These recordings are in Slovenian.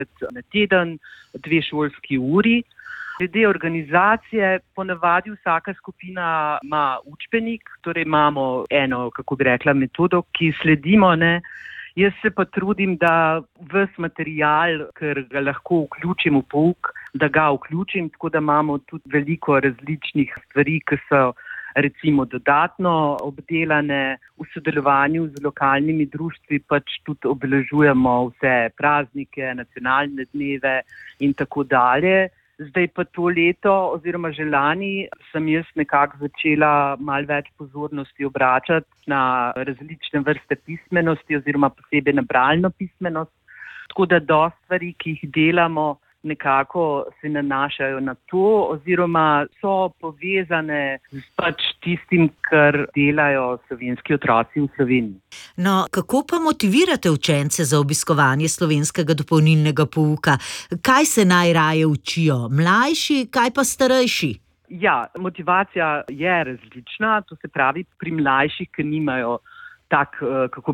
na teden, 2 šolski uri. Glede organizacije, ponavadi vsaka skupina ima učbenik, torej imamo eno, metodo, ki sledimo, ne. Jaz se pa trudim, da ves material, ker ga lahko vključim v pouk, da ga vključim, tako da imamo tudi veliko različnih stvari, ki so recimo dodatno obdelane. V sodelovanju z lokalnimi društvi pač tudi obeležujemo vse praznike, nacionalne dneve in tako dalje. Zdaj pa to leto oziroma že lani sem jaz nekako začela malo več pozornosti obračati na različne vrste pismenosti oziroma posebej na bralno pismenost. Tako da dosti stvari, ki jih delamo, nekako se nanašajo na to oziroma so povezane s pač tistim, kar delajo slovenski otroci v Sloveniji. No, kako pa motivirate učence za obiskovanje slovenskega dopolnilnega pouka? Kaj se najraje učijo? Mlajši, kaj pa starejši? Ja, motivacija je različna, to se pravi pri mlajših, ki nimajo tak,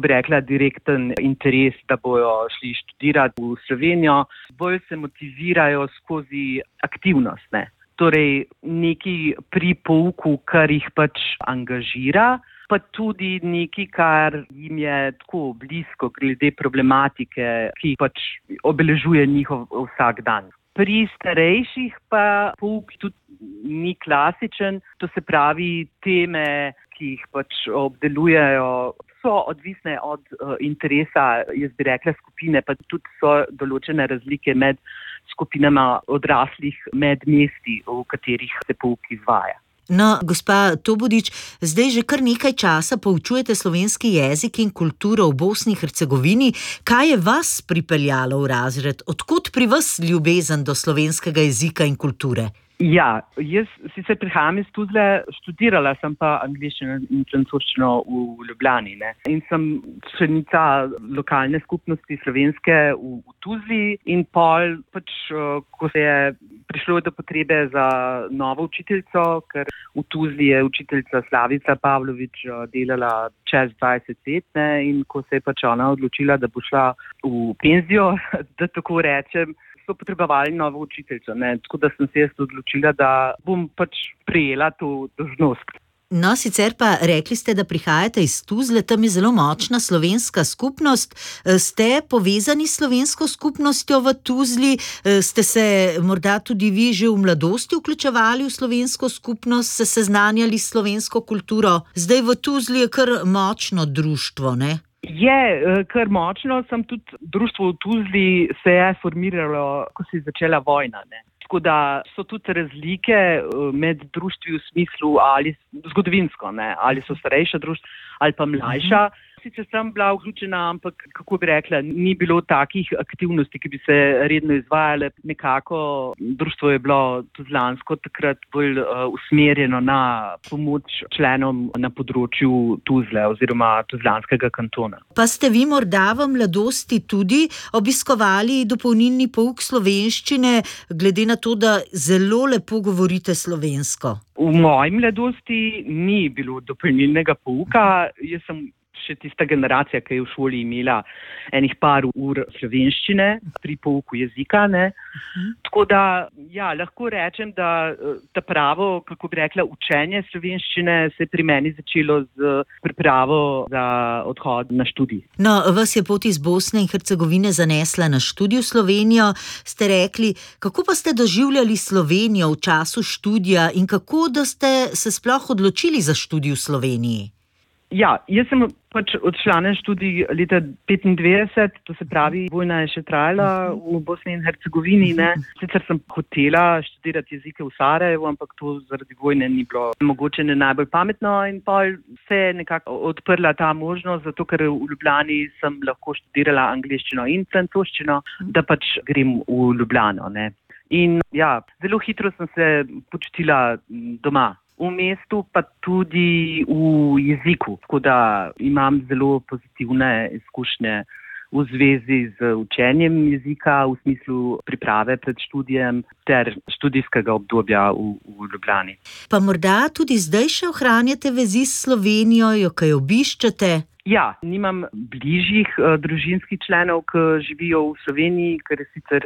direkten interes, da bojo šli študirati v Slovenijo. Bolj se motivirajo skozi aktivnost, ne. Torej, nekaj pri pouku, kar jih pač angažira, pa tudi nekaj, kar jim je tako blisko glede problematike, ki pač obeležuje njihov vsak dan. Pri starejših pa pouk tudi ni klasičen, to se pravi teme, ki jih pač obdelujejo, so odvisne od interesa, jaz bi rekla, skupine, pa tudi so določene razlike med skupinama odraslih, med mesti, v katerih se pouk izvaja. No, gospa Tobodič, zdaj že kar nekaj časa poučujete slovenski jezik in kulturo v Bosni in Hercegovini. Kaj je vas pripeljalo v razred? Od kod pri vas ljubezen do slovenskega jezika in kulture? Ja, jaz sicer prihajam iz Tuzle, študirala sem pa angleščino in francoščino v Ljubljani, ne. In sem članica lokalne skupnosti slovenske v Tuzli in pol pač, ko se je prišlo do potrebe za novo učiteljico, ker v Tuzli je učiteljica Slavica Pavlović delala čez 20 let, ne, in ko se je pač ona odločila, da bo šla v penzijo, da tako rečem, so potrebovali novo učiteljico, ne, tako da sem se jaz odločila, da bom pač prejela to dolžnost. No, sicer pa rekli ste, da prihajate iz Tuzle, tam je zelo močna slovenska skupnost. Ste povezani s slovensko skupnostjo v Tuzli? Ste se morda tudi vi že v mladosti vključevali v slovensko skupnost, se seznanjali s slovensko kulturo? Zdaj v Tuzli je kar močno društvo, ne? Je kar močno, sem tudi društvo v Tuzli se je formiralo, ko se je začela vojna, ne. Tako da so tudi razlike med društvi v smislu ali zgodovinsko, ne, ali so starejša društva ali pa mlajša. Sicer sem bila vključena, ampak, kako bi rekla, ni bilo takih aktivnosti, ki bi se redno izvajale. Nekako društvo je bilo tuzlansko takrat bolj usmerjeno na pomoč členom na področju Tuzle oziroma tuzlanskega kantona. Pa ste vi morda v mladosti tudi obiskovali dopolnilni pouk slovenščine, glede na to, da zelo lepo govorite slovensko? V moji mladosti ni bilo dopolnilnega pouka. Jaz sem še tista generacija, ki je v šoli imela enih par ur slovenščine pri pouku jezika, ne. Tako da, ja, lahko rečem, da ta pravo, kako bi rekla, učenje slovenščine se je pri meni začelo z pripravo za odhod na študij. No, vas je pot iz Bosne in Hercegovine zanesla na študij v Slovenijo, ste rekli. Kako pa ste doživljali Slovenijo v času študija in kako, da ste se sploh odločili za študij v Sloveniji? Ja, jaz sem pač odšla na študij leta 1995, to se pravi, vojna je še trajala v Bosni in Hercegovini, ne. Sicer sem hotela študirati jezike v Sarajevu, ampak to zaradi vojne ni bilo mogoče ne najbolj pametno in pol se je nekako odprla ta možnost, zato ker v Ljubljani sem lahko študirala angleščino in francoščino, da pač grem v Ljubljano, ne. In ja, zelo hitro sem se počutila doma. V mestu pa tudi v jeziku, tako da imam zelo pozitivne izkušnje v zvezi z učenjem jezika v smislu priprave pred študijem ter študijskega obdobja v Ljubljani. Pa morda tudi zdaj še ohranjate vezi s Slovenijo, jo kaj obiščete? Ja, nimam bližjih družinskih členov, ki živijo v Sloveniji, ker je sicer